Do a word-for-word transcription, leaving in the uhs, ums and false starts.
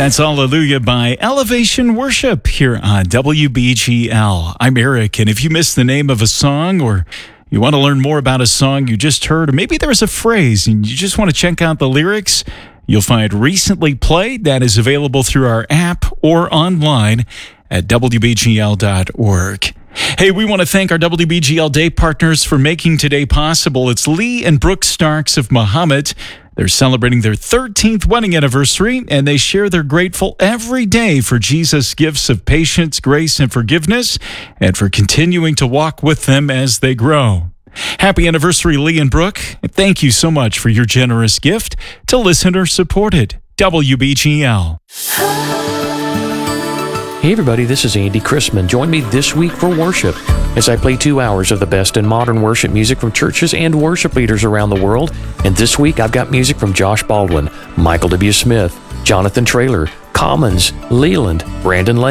That's Hallelujah by Elevation Worship here on W B G L. I'm Eric, and if you missed the name of a song or you want to learn more about a song you just heard, or maybe there's a phrase and you just want to check out the lyrics, you'll find Recently Played. That is available through our app or online at W B G L dot org. Hey, we want to thank our W B G L Day partners for making today possible. It's Lee and Brooke Starks of Muhammad. They're celebrating their thirteenth wedding anniversary, and they share they're grateful every day for Jesus' gifts of patience, grace, and forgiveness, and for continuing to walk with them as they grow. Happy anniversary, Lee and Brooke. And thank you so much for your generous gift to listener-supported W B G L. Hey everybody, this is Andy Chrisman. Join me this week for worship as I play two hours of the best in modern worship music from churches and worship leaders around the world. And this week I've got music from Josh Baldwin, Michael W. Smith, Jonathan Traylor, Commons, Leland, Brandon Lake,